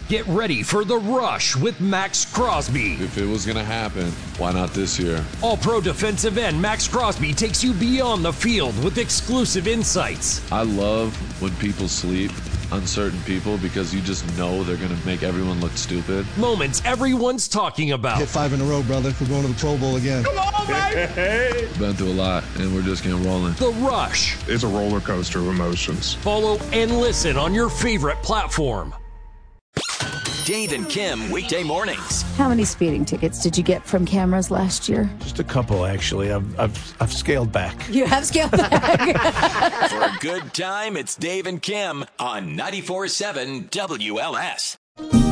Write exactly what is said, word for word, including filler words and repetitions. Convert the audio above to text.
Get ready for The Rush with Max Crosby. If it was going to happen, why not this year? All-Pro defensive end Max Crosby takes you beyond the field with exclusive insights. I love when people sleep on certain people because you just know they're going to make everyone look stupid. Moments everyone's talking about. Hit five in a row, brother. We're going to the Pro Bowl again. Come on, baby! Been through a lot, and we're just getting rolling. The Rush. It's a roller coaster of emotions. Follow and listen on your favorite platform. Dave and Kim, weekday mornings. How many speeding tickets did you get from cameras last year? Just a couple, actually. I've I've, I've scaled back. You have scaled back. For a good time, it's Dave and Kim on ninety-four seven W L S.